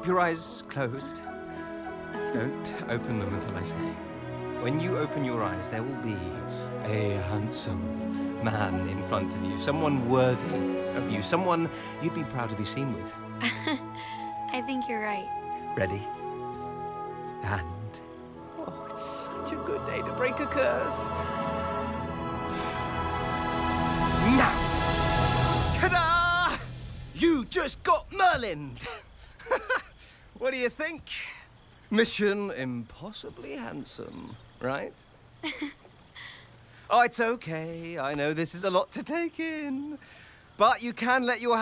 keep your eyes closed. Don't open them until I say. When you open your eyes, there will be a handsome man in front of you, someone worthy of you, someone you'd be proud to be seen with. I think you're right. Ready? And... oh, it's such a good day to break a curse. Now! Ta-da! You just got Merlin! What do you think? Mission impossibly handsome, right? Oh, it's okay. I know this is a lot to take in. But you can let your